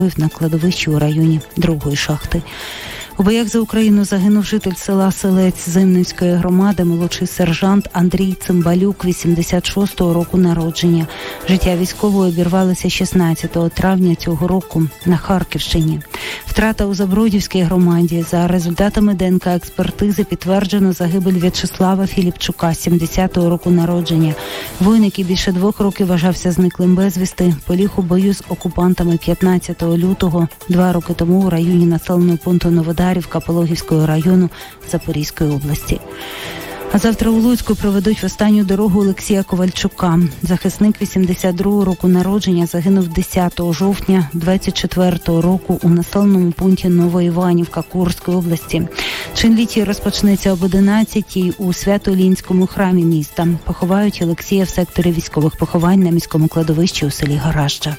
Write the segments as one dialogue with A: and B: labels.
A: на кладовищі у районі другої шахти. У боях за Україну загинув житель села Селець Зимнівської громади, молодший сержант Андрій Цимбалюк, 86-го року народження. Життя військового обірвалося 16 травня цього року на Харківщині. Втрата у Забродівській громаді. За результатами ДНК-експертизи підтверджено загибель В'ячеслава Філіпчука, 70-го року народження. Воїн, який більше 2 років вважався зниклим безвісти, поліг у бою з окупантами 15 лютого, 2 роки тому у районі населеного пункту Новодарівка Пологівського району Запорізької області. А завтра у Луцьку проведуть в останню дорогу Олексія Ковальчука. Захисник 82-го року народження загинув 10 жовтня 24-го року у населеному пункті Новоіванівка Курської області. Чин літій розпочнеться об 11-й у Свято-Лінському храмі міста. Поховають Олексія в секторі військових поховань на міському кладовищі у селі Гаражджа.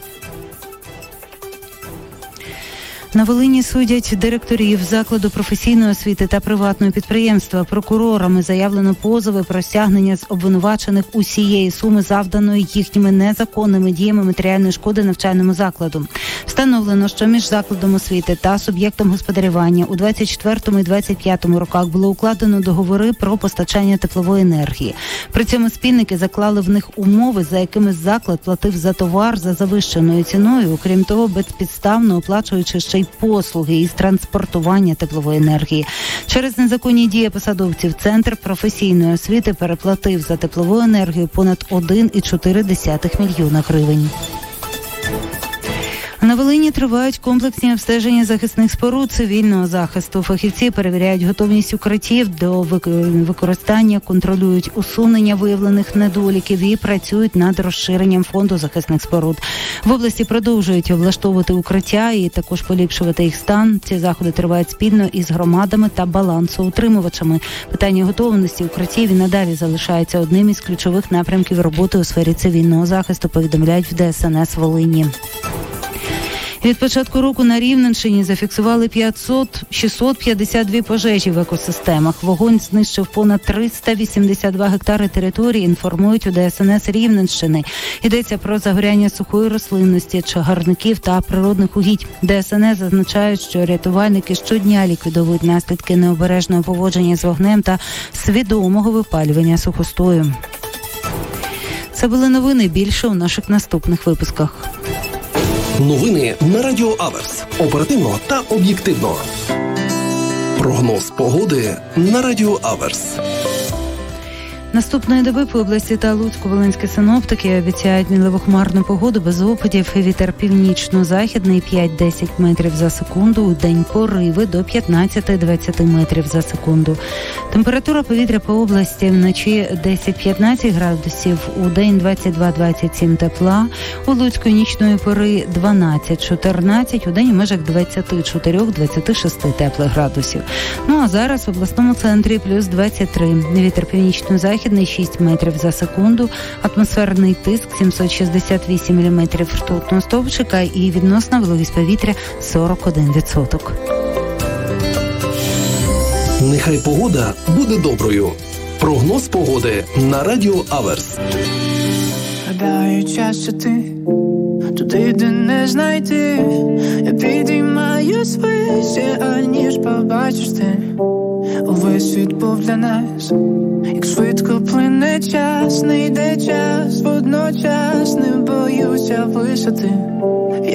A: На Волині судять директорів закладу професійної освіти та приватного підприємства. Прокурорами заявлено позови про стягнення з обвинувачених усієї суми завданої їхніми незаконними діями матеріальної шкоди навчальному закладу. Встановлено, що між закладом освіти та суб'єктом господарювання у 24-му і 25-му роках було укладено договори про постачання теплової енергії. При цьому спільники заклали в них умови, за якими заклад платив за товар за завищеною ціною, окрім того, безпідставно оплачуючи ще й послуги із транспортування теплової енергії. Через незаконні дії посадовців Центр професійної освіти переплатив за теплову енергію понад 1,4 мільйона гривень. На Волині тривають комплексні обстеження захисних споруд цивільного захисту. Фахівці перевіряють готовність укриттів до використання, контролюють усунення виявлених недоліків і працюють над розширенням фонду захисних споруд. В області продовжують облаштовувати укриття і також поліпшувати їх стан. Ці заходи тривають спільно із громадами та балансоутримувачами. Питання готовності укриттів і надалі залишається одним із ключових напрямків роботи у сфері цивільного захисту, повідомляють в ДСНС Волині. Від початку року на Рівненщині зафіксували 652 пожежі в екосистемах. Вогонь знищив понад 382 гектари території, інформують у ДСНС Рівненщини. Йдеться про загоряння сухої рослинності, чагарників та природних угідь. ДСНС зазначають, що рятувальники щодня ліквідовують наслідки необережного поводження з вогнем та свідомого випалювання сухостою. Це були новини. Більше у наших наступних випусках.
B: Новини на Радіо Аверс. Оперативно та об'єктивно. Прогноз погоди на Радіо Аверс.
A: Наступної доби по області та Луцьку-Волинські синоптики обіцяють мінливо-хмарну погоду без опадів. Вітер північно-західний 5-10 метрів за секунду. У день пориви до 15-20 метрів за секунду. Температура повітря по області вночі 10-15 градусів, у день 22-27 тепла. У Луцьку нічної пори 12-14, у день у межах 24-26 теплих градусів. Ну а зараз в обласному центрі плюс 23. Вітер північно-західний 6 метрів за секунду, атмосферний тиск 768 мм ртутного стовпчика і відносна вологість повітря 41%.
B: Нехай погода буде доброю. Прогноз погоди на Радіо Аверс.
C: Гадаю, час іти туди, де не знайти. Я підіймаюсь вище, аніж побачиш ти. Увесь світ був для нас. Як швидко плине час, не йде час, водночас не боюся висоти.